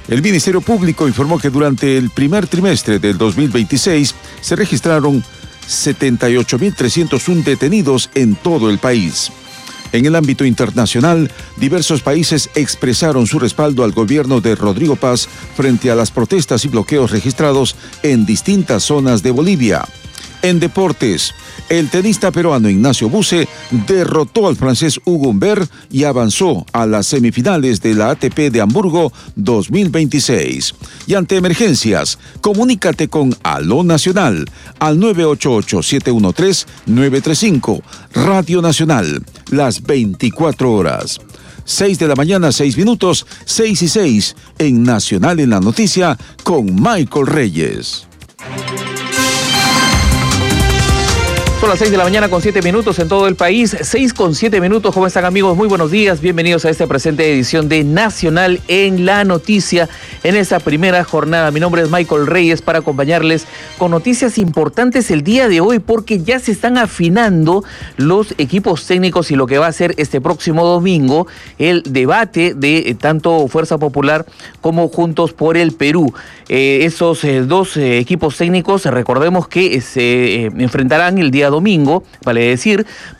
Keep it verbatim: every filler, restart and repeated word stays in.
El Ministerio Público informó que durante el primer trimestre del dos mil veintiséis se registraron setenta y ocho mil trescientos uno detenidos en todo el país. En el ámbito internacional, diversos países expresaron su respaldo al gobierno de Rodrigo Paz frente a las protestas y bloqueos registrados en distintas zonas de Bolivia. En deportes, el tenista peruano Ignacio Buse derrotó al francés Hugo Humbert y avanzó a las semifinales de la A T P de Hamburgo dos mil veintiséis. Y ante emergencias, comunícate con Aló Nacional al nueve ocho ocho, siete uno tres, nueve tres cinco. Radio Nacional, las veinticuatro horas. seis de la mañana, seis minutos, seis y seis, en Nacional en la Noticia con Michael Reyes. Son las seis de la mañana con siete minutos en todo el país, seis con siete minutos. ¿Cómo están, amigos? Muy buenos días, bienvenidos a esta presente edición de Nacional en la Noticia en esta primera jornada. Mi nombre es Michael Reyes para acompañarles con noticias importantes el día de hoy, porque ya se están afinando los equipos técnicos y lo que va a ser este próximo domingo el debate de tanto Fuerza Popular como Juntos por el Perú. Eh, esos eh, dos eh, equipos técnicos, recordemos que se eh, enfrentarán el día domingo, vale decir,